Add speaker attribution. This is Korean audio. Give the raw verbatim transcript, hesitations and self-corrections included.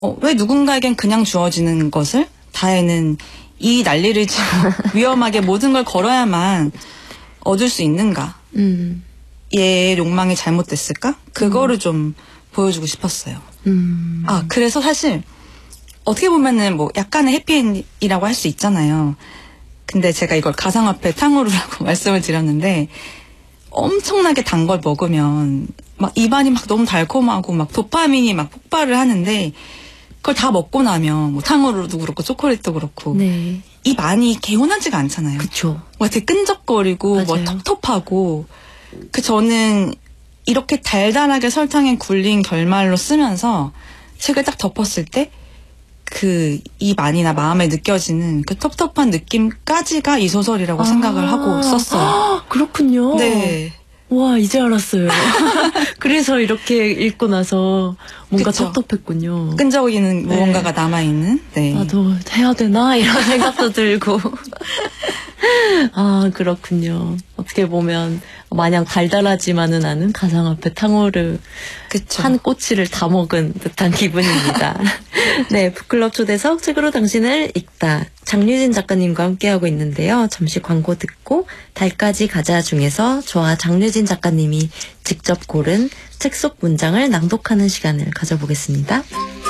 Speaker 1: 어, 왜 누군가에겐 그냥 주어지는 것을 다혜는 이 난리를 치고 위험하게 모든 걸 걸어야만 얻을 수 있는가?
Speaker 2: 음.
Speaker 1: 얘의 욕망이 잘못됐을까? 그거를 음. 좀 보여주고 싶었어요.
Speaker 2: 음.
Speaker 1: 아, 그래서 사실 어떻게 보면은 뭐 약간의 해피엔이라고 할 수 있잖아요. 근데 제가 이걸 가상화폐 탕후루라고 말씀을 드렸는데 엄청나게 단 걸 먹으면 막 입안이 막 너무 달콤하고 막 도파민이 막 폭발을 하는데 그걸 다 먹고 나면 뭐 탕후루도 그렇고 초콜릿도 그렇고
Speaker 2: 네.
Speaker 1: 입 안이 개운하지가 않잖아요.
Speaker 2: 그쵸.
Speaker 1: 뭐 되게 끈적거리고
Speaker 2: 맞아요.
Speaker 1: 뭐 텁텁하고 그 저는 이렇게 달달하게 설탕에 굴린 결말로 쓰면서 책을 딱 덮었을 때 그 입 안이나 마음에 느껴지는 그 텁텁한 느낌까지가 이 소설이라고
Speaker 2: 아,
Speaker 1: 생각을 하고 썼어요.
Speaker 2: 아, 그렇군요.
Speaker 1: 네.
Speaker 2: 와, 이제 알았어요. 그래서 이렇게 읽고 나서 뭔가
Speaker 1: 그쵸.
Speaker 2: 텁텁했군요.
Speaker 1: 끈적이는
Speaker 2: 네.
Speaker 1: 무언가가 남아있는. 네.
Speaker 2: 나도 해야 되나? 이런 생각도 들고. 아, 그렇군요. 어떻게 보면 마냥 달달하지만은 않은 가상화폐 탕후루
Speaker 1: 그쵸.
Speaker 2: 한 꼬치를 다 먹은 듯한 기분입니다. 네, 북클럽 초대석 책으로 당신을 읽다. 장유진 작가님과 함께하고 있는데요. 잠시 광고 듣고 달까지 가자 중에서 저와 장유진 작가님이 직접 고른 책 속 문장을 낭독하는 시간을 가져보겠습니다.